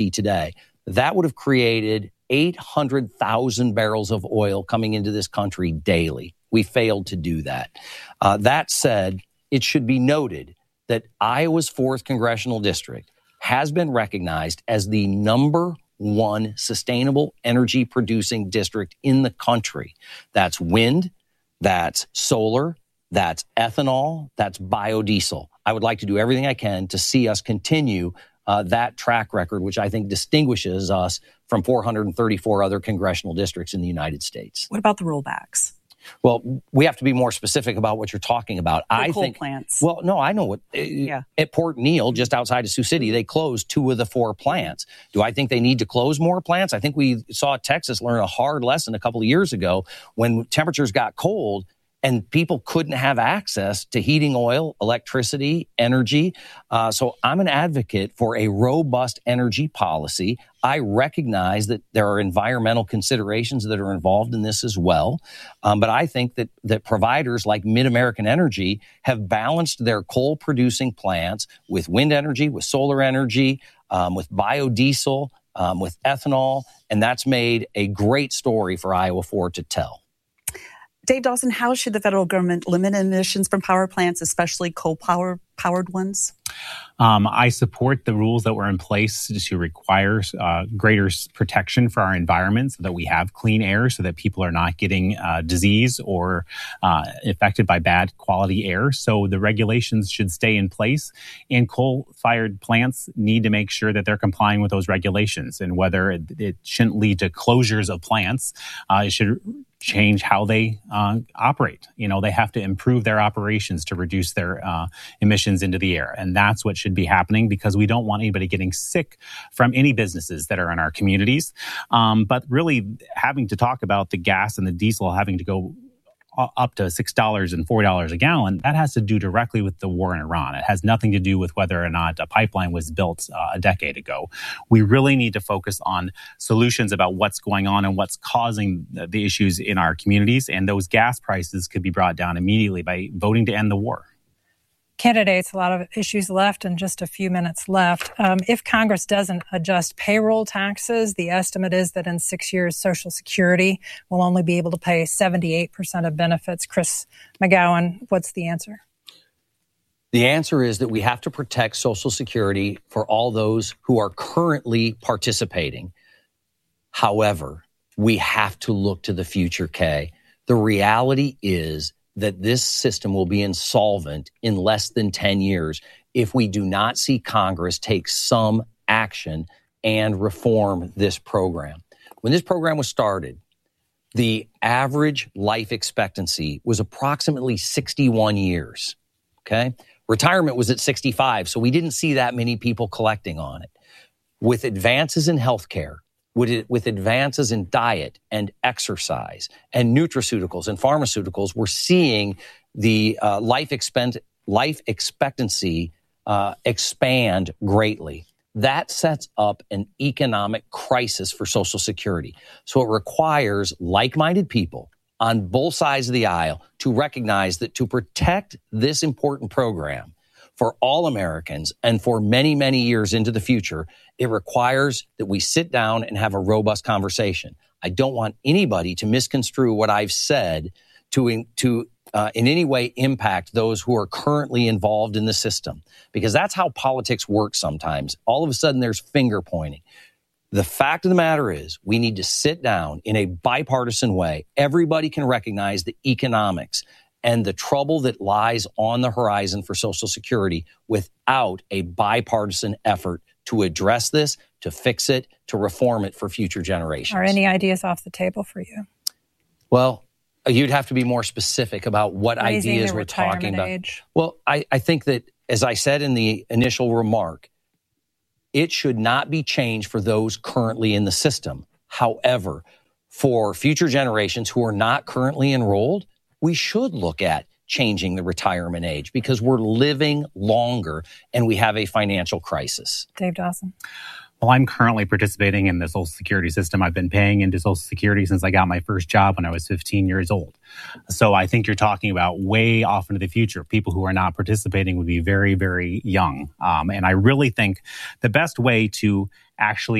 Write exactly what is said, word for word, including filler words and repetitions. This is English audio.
today, that would have created eight hundred thousand barrels of oil coming into this country daily. We failed to do that. Uh, that said, it should be noted that Iowa's fourth congressional district has been recognized as the number one sustainable energy producing district in the country. That's wind, that's solar, that's ethanol, that's biodiesel. I would like to do everything I can to see us continue uh, that track record, which I think distinguishes us from four hundred thirty-four other congressional districts in the United States. What about the rollbacks? Well, we have to be more specific about what you're talking about. The I coal think plants. Well, no, I know what. Uh, yeah. At Port Neal, just outside of Sioux City, they closed two of the four plants. Do I think they need to close more plants? I think we saw Texas learn a hard lesson a couple of years ago when temperatures got cold and people couldn't have access to heating oil, electricity, energy. Uh, so I'm an advocate for a robust energy policy. I recognize that there are environmental considerations that are involved in this as well. Um, but I think that, that providers like Mid-American Energy have balanced their coal-producing plants with wind energy, with solar energy, um, with biodiesel, um, with ethanol, and that's made a great story for Iowa four to tell. Dave Dawson, how should the federal government limit emissions from power plants, especially coal-powered powered ones? Um, I support the rules that were in place to require uh, greater protection for our environment so that we have clean air, so that people are not getting uh, disease or uh, affected by bad quality air. So the regulations should stay in place, and coal-fired plants need to make sure that they're complying with those regulations. And whether it, it shouldn't lead to closures of plants, uh, it should change how they uh, operate. You know, they have to improve their operations to reduce their uh, emissions into the air. And that's what should be happening, because we don't want anybody getting sick from any businesses that are in our communities. Um, but really having to talk about the gas and the diesel having to go up to six dollars and four dollars a gallon, that has to do directly with the war in Iran. It has nothing to do with whether or not a pipeline was built uh, a decade ago. We really need to focus on solutions about what's going on and what's causing the issues in our communities. And those gas prices could be brought down immediately by voting to end the war. Candidates, a lot of issues left and just a few minutes left. Um, if Congress doesn't adjust payroll taxes, the estimate is that in six years, Social Security will only be able to pay seventy-eight percent of benefits. Chris McGowan, what's the answer? The answer is that we have to protect Social Security for all those who are currently participating. However, we have to look to the future, Kay. The reality is that this system will be insolvent in less than ten years if we do not see Congress take some action and reform this program. When this program was started, the average life expectancy was approximately sixty-one years, okay? Retirement was at sixty-five, so we didn't see that many people collecting on it. With advances in healthcare, With, with advances in diet and exercise and nutraceuticals and pharmaceuticals, we're seeing the uh, life, expend, life expectancy uh, expand greatly. That sets up an economic crisis for Social Security. So it requires like-minded people on both sides of the aisle to recognize that to protect this important program for all Americans and for many, many years into the future, it requires that we sit down and have a robust conversation. I don't want anybody to misconstrue what I've said to, to uh, in any way impact those who are currently involved in the system, because that's how politics works sometimes. All of a sudden, there's finger pointing. The fact of the matter is we need to sit down in a bipartisan way. Everybody can recognize the economics and the trouble that lies on the horizon for Social Security without a bipartisan effort to address this, to fix it, to reform it for future generations. Are any ideas off the table for you? Well, you'd have to be more specific about what Raising ideas the we're talking about. Age. Well, I, I think that, as I said in the initial remark, it should not be changed for those currently in the system. However, for future generations who are not currently enrolled, we should look at changing the retirement age because we're living longer and we have a financial crisis. Dave Dawson. Well, I'm currently participating in the Social Security system. I've been paying into Social Security since I got my first job when I was fifteen years old. So I think you're talking about way off into the future. People who are not participating would be very, very young. Um, and I really think the best way to actually